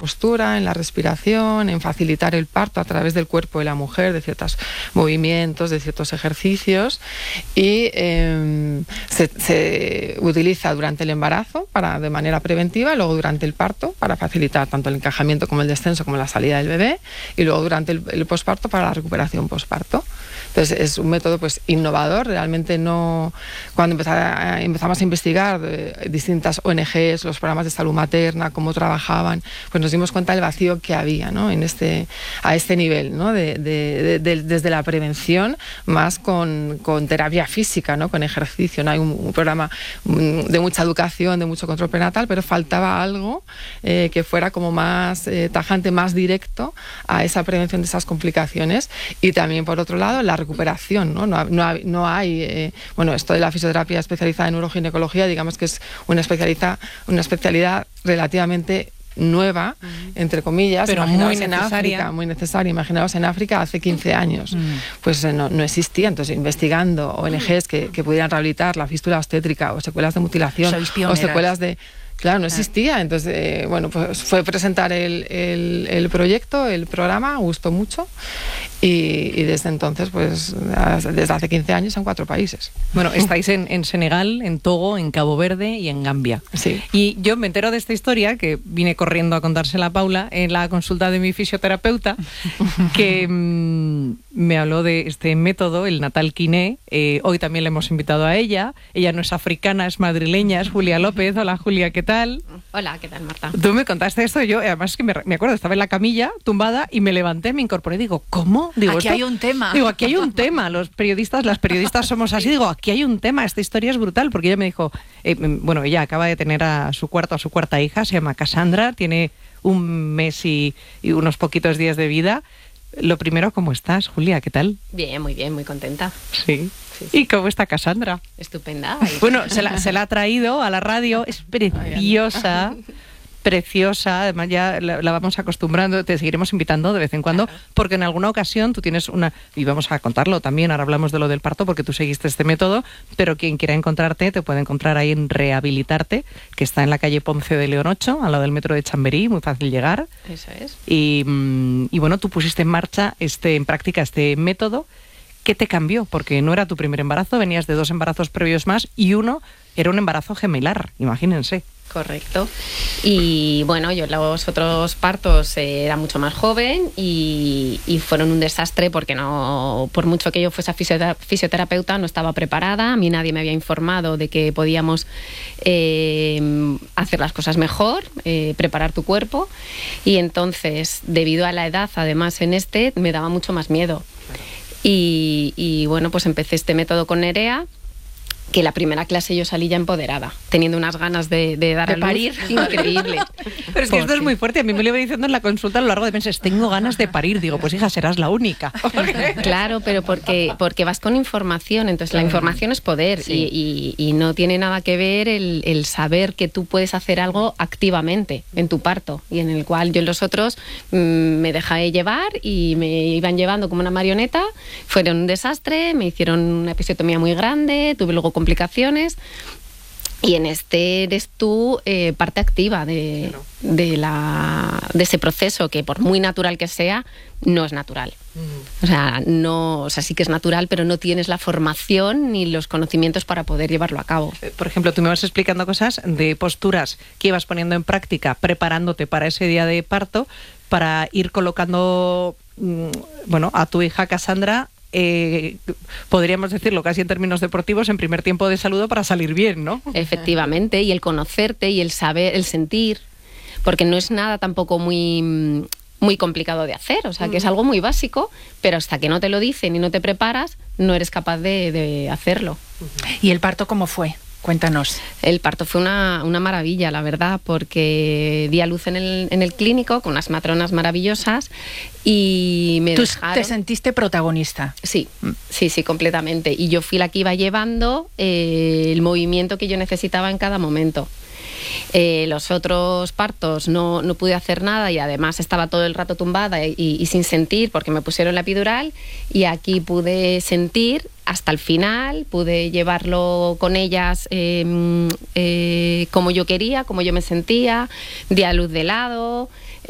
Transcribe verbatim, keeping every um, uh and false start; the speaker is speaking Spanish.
postura, en la respiración, en facilitar el parto a través del cuerpo de la mujer, de ciertos movimientos, de ciertos ejercicios, y eh, se, se utiliza durante el embarazo para, de manera preventiva, y luego durante el parto para facilitar tanto el encajamiento como el descenso como la salida del bebé, y luego durante el, el posparto para la recuperación posparto. Entonces es un método pues innovador, realmente no... Cuando empezaba, empezamos a investigar de distintas O N Ges, los programas de salud materna, cómo trabajaban, pues nos dimos cuenta del vacío que había, ¿no? en este, a este nivel, ¿no? de, de, de, de, desde la prevención más con, con terapia física, ¿no? Con ejercicio. ¿no? Hay un, un programa de mucha educación, de mucho control prenatal, pero faltaba algo eh, que fuera como más eh, tajante, más directo a esa prevención de esas complicaciones. Y también, por otro lado, la recuperación, ¿no? No, no, no hay, eh, bueno, esto de la fisioterapia especializada en neuroginecología, digamos que es una especialidad, una especialidad relativamente nueva, uh-huh. entre comillas, pero muy necesaria. África, muy necesaria. Imaginaos en África hace quince años, uh-huh. pues eh, no, no existía. Entonces, investigando O N Ges que, que pudieran rehabilitar la fístula obstétrica o secuelas de mutilación o secuelas de... Claro, no existía. Entonces, eh, bueno, pues fue presentar el, el, el proyecto, el programa, gustó mucho. Y, y desde entonces, pues desde hace quince años en cuatro países. Bueno, estáis en, en Senegal, en Togo, en Cabo Verde y en Gambia. Sí. Y yo me entero de esta historia, que vine corriendo a contársela a Paula, en la consulta de mi fisioterapeuta, que mmm, me habló de este método, el Natal Kiné. Eh, hoy también le hemos invitado a ella. Ella no es africana, es madrileña, es Julia López. Hola, Julia, ¿qué tal? Hola, ¿qué tal, Marta? Tú me contaste esto, yo además que me, me acuerdo, estaba en la camilla, tumbada, y me levanté, me incorporé, digo, ¿cómo? Digo, aquí esto, hay un tema. Digo, aquí hay un tema, los periodistas, las periodistas somos así, digo, aquí hay un tema, esta historia es brutal, porque ella me dijo, eh, bueno, ella acaba de tener a su cuarto, a su cuarta hija, se llama Cassandra, tiene un mes y, y unos poquitos días de vida. Lo primero, ¿cómo estás, Julia? ¿Qué tal? Bien, muy bien, muy contenta. Sí. Sí, sí. ¿Y cómo está Cassandra? Estupenda. Bueno, se la, se la ha traído a la radio, es preciosa, preciosa, además ya la, la vamos acostumbrando, te seguiremos invitando de vez en cuando, claro. Porque en alguna ocasión tú tienes una, y vamos a contarlo también, ahora hablamos de lo del parto porque tú seguiste este método, pero quien quiera encontrarte te puede encontrar ahí en Rehabilitarte, que está en la calle Ponce de León ocho, al lado del metro de Chamberí, muy fácil llegar. Eso es. Y, y bueno, tú pusiste en marcha, este, en práctica este método. ¿Qué te cambió? Porque no era tu primer embarazo, venías de dos embarazos previos más y uno era un embarazo gemelar, imagínense. Correcto. Y bueno, yo los otros partos eh, era mucho más joven y, y fueron un desastre porque no, por mucho que yo fuese fisioterapeuta, no estaba preparada, a mí nadie me había informado de que podíamos eh, hacer las cosas mejor, eh, preparar tu cuerpo, y entonces, debido a la edad, además en este, me daba mucho más miedo. Y, y bueno, pues empecé este método con Nerea, que la primera clase yo salí ya empoderada, teniendo unas ganas de, de dar de a luz parir increíbles. Pero es que esto es muy fuerte, a mí me lo iba diciendo en la consulta a lo largo de meses, tengo ganas de parir, digo, pues hija, serás la única. Claro, pero porque, porque vas con información, entonces la información es poder, sí. y, y, y no tiene nada que ver el, el saber que tú puedes hacer algo activamente en tu parto, y en el cual yo en los otros mmm, me dejé llevar y me iban llevando como una marioneta, fueron un desastre, me hicieron una episiotomía muy grande, tuve luego complicaciones, y en este eres tú eh, parte activa de, claro. de, la, de ese proceso que, por muy natural que sea, no es natural. Mm. O sea, no, o sea, sí que es natural, pero no tienes la formación ni los conocimientos para poder llevarlo a cabo. Por ejemplo, tú me vas explicando cosas de posturas que ibas poniendo en práctica, preparándote para ese día de parto, para ir colocando, bueno, a tu hija Cassandra, Eh, podríamos decirlo casi en términos deportivos, en primer tiempo de saludo para salir bien, ¿no? Efectivamente, y el conocerte y el saber, el sentir, porque no es nada tampoco muy, muy complicado de hacer, o sea, que es algo muy básico, pero hasta que no te lo dicen y no te preparas, no eres capaz de, de hacerlo. ¿Y el parto cómo fue? Cuéntanos. El parto fue una, una maravilla, la verdad, porque di a luz en el, en el clínico con unas matronas maravillosas y me ¿Tú dejaron... te sentiste protagonista? Sí, sí, sí, completamente. Y yo fui la que iba llevando eh, el movimiento que yo necesitaba en cada momento. Eh, los otros partos no, no pude hacer nada y además estaba todo el rato tumbada y, y sin sentir porque me pusieron la epidural, y aquí pude sentir hasta el final, pude llevarlo con ellas eh, eh, como yo quería, como yo me sentía, di a luz de lado,